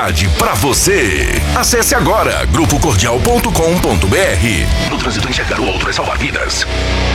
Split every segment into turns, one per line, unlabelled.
qualidade pra você. Acesse agora grupocordial.com.br. No trânsito, enxergar o outro é salvar vidas.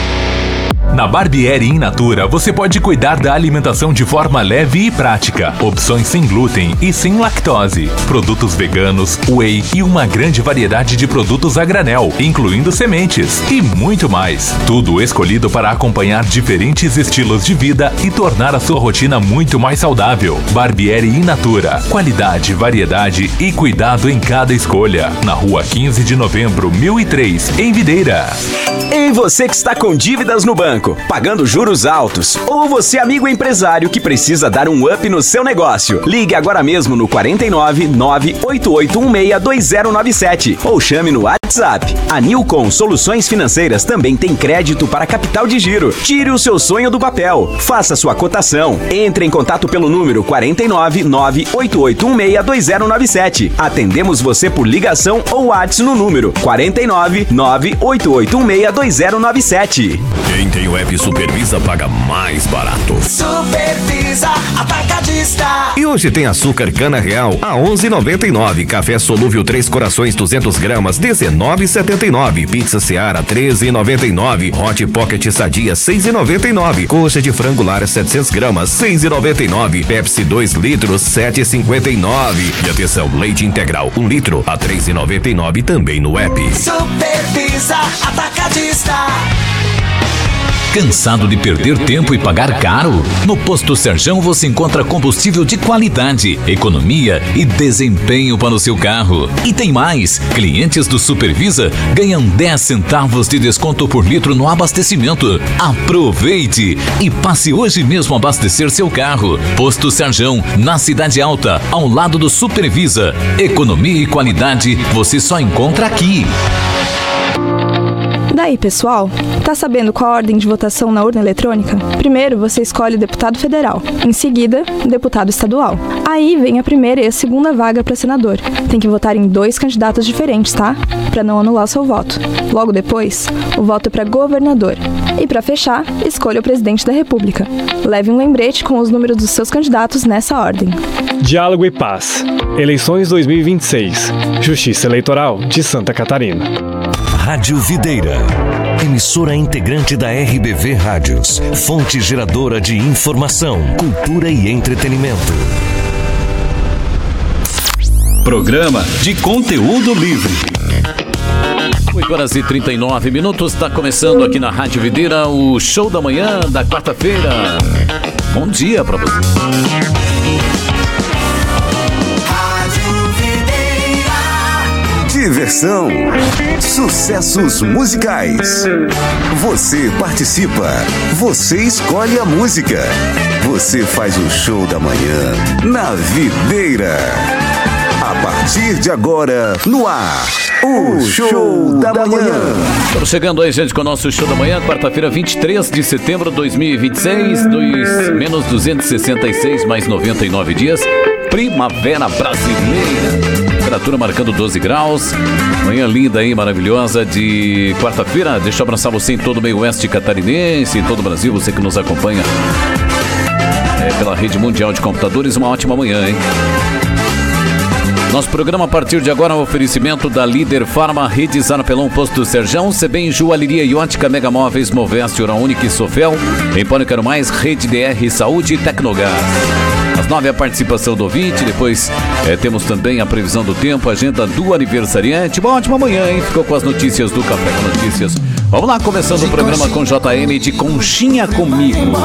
Na Barbieri In Natura, você pode cuidar da alimentação de forma leve e prática. Opções sem glúten e sem lactose. Produtos veganos, whey e uma grande variedade de produtos a granel, incluindo sementes e muito mais. Tudo escolhido para acompanhar diferentes estilos de vida e tornar a sua rotina muito mais saudável. Barbieri In Natura. Qualidade, variedade e cuidado em cada escolha. Na rua 15 de novembro, 1003, em Videira.
Ei, você que está com dívidas no banco, pagando juros altos, ou você amigo empresário que precisa dar um up no seu negócio, ligue agora mesmo no 49 98816 2097 ou chame no WhatsApp. A Nilcom Soluções Financeiras também tem crédito para capital de giro. Tire o seu sonho do papel. Faça sua cotação. Entre em contato pelo número 49 98816 2097. Atendemos você por ligação ou WhatsApp no número 49 98816 2097.
Quem tem o app Supervisa paga mais barato.
Supervisa Atacadista.
E hoje tem açúcar cana real a 11,99. Café solúvel 3 corações 200 gramas 19,79. Pizza Seara 13,99. Hot Pocket Sadia 6,99. Coxa de frango lar 700 gramas 6,99. Pepsi 2 litros 7,59. E atenção, leite integral 1 litro a 3,99 também no app.
Supervisa Atacadista.
Cansado de perder tempo e pagar caro? No Posto Serjão você encontra combustível de qualidade, economia e desempenho para o seu carro. E tem mais! Clientes do Supervisa ganham 10 centavos de desconto por litro no abastecimento. Aproveite e passe hoje mesmo abastecer seu carro. Posto Serjão, na Cidade Alta, ao lado do Supervisa. Economia e qualidade você só encontra aqui.
Daí, pessoal, tá sabendo qual a ordem de votação na urna eletrônica? Primeiro, você escolhe o deputado federal. Em seguida, o deputado estadual. Aí vem a primeira e a segunda vaga para senador. Tem que votar em 2 candidatos diferentes, tá? Para não anular o seu voto. Logo depois, o voto é para governador. E para fechar, escolha o presidente da República. Leve um lembrete com os números dos seus candidatos nessa ordem.
Diálogo e Paz. Eleições 2026. Justiça Eleitoral de Santa Catarina.
Rádio Videira. Emissora integrante da RBV Rádios. Fonte geradora de informação, cultura e entretenimento.
Programa de conteúdo livre.
8h39, está começando aqui na Rádio Videira o show da manhã da quarta-feira. Bom dia pra você.
Diversão, sucessos musicais. Você participa, você escolhe a música, você faz o show da manhã na Videira. A partir de agora, no ar, o show da manhã.
Estamos chegando aí, gente, com o nosso show da manhã, quarta-feira, 23 de setembro de 2026, menos 266, mais 99 dias, primavera brasileira. Temperatura marcando 12 graus. Manhã linda aí, maravilhosa de quarta-feira. Deixa eu abraçar você em todo o meio oeste catarinense, em todo o Brasil, você que nos acompanha pela rede mundial de computadores. Uma ótima manhã, hein? Nosso programa a partir de agora é um oferecimento da Líder Farma, Rede Zanapelão, Posto Serjão, Sebem, Joalheria e Ótica, Mega Móveis, Moveste, Hora Única e Sofel, Empório Quero Mais, Rede DR Saúde e Tecnogás. Às 9 a participação do ouvinte, depois temos também a previsão do tempo, a agenda do aniversariante. Uma ótima manhã, hein? Ficou com as notícias do Café com Notícias. Vamos lá, começando o programa com JM de Conchinha Comigo.